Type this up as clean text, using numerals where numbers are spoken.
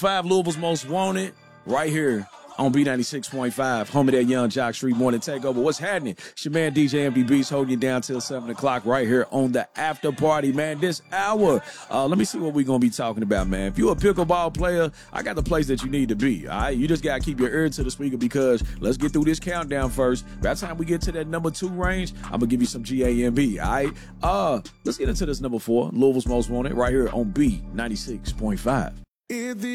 5 Louisville's Most Wanted, right here on B96.5, home of that Young Jock Street Morning Takeover. What's happening? It's your man DJ MD Beats holding you down till 7 o'clock right here on the after party, man. This hour, let me see what we're going to be talking about, man. If you're a pickleball player, I got the place that you need to be, all right? You just got to keep your ear to the speaker because let's get through this countdown first. By the time we get to that number 2 range, I'm going to give you some GAMB, all right? Let's get into this number 4, Louisville's Most Wanted, right here on B96.5.